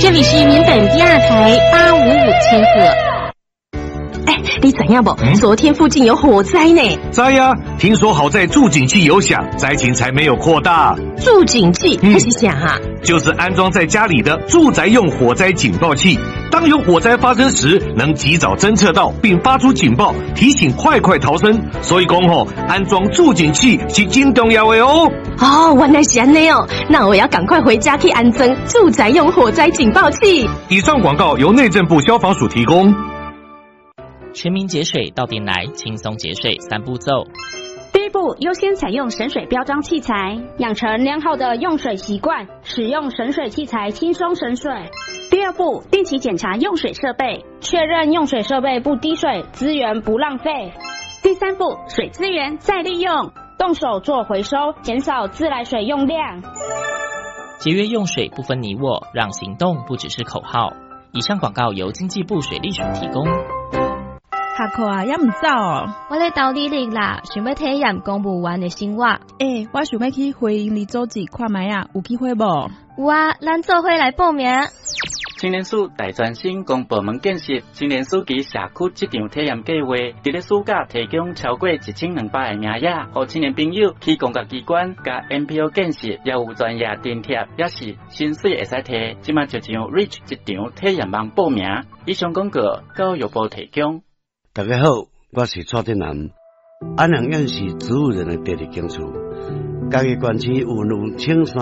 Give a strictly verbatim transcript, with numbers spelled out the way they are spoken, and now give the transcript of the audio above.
这里是民本第二台八五五千赫。哎，你怎样不？嗯、昨天附近有火灾呢。 灾呀、啊！听说好在助警器有响，灾情才没有扩大。 助警器那、嗯、是啥啊？ 就是安装在家里的住宅用火灾警报器。当有火灾发生时，能及早侦测到并发出警报，提醒快快逃生。所以讲吼，安装助警器是真重要的哦。 哦，原来是这样哦，那我要赶快回家去安装住宅用火灾警报器。 以上广告由内政部消防署提供。 全民节水到店来，轻松节水三步骤。 第一步，优先采用省水标章器材，养成良好的用水习惯，使用省水器材轻松省水。第二步，定期检查用水设备，确认用水设备不滴水，资源不浪费。第三步，水资源再利用，动手做回收，减少自来水用量。 节约用水不分你我，让行动不只是口号。以上广告由经济部水利署提供。 下课啊，也唔走哦。 我咧斗地理啦，想要体验公务员的生活。 诶、欸，我想要去回营里组织看卖啊，有机会无？ 有啊，咱做伙来报名。 青年署大专生公部门建设青年署及社区这场体验计划，伫咧暑假提供超过一千两百个名额，互青年朋友去公家机关、甲 N P O 建设、业务专业津贴，也是薪水会使摕。即马就上 Reach 一场体验网报名。以上广告教育部提供。 大家好，我是蔡振南。安阳县是植物人的第二警署，嘉义县区有两青山。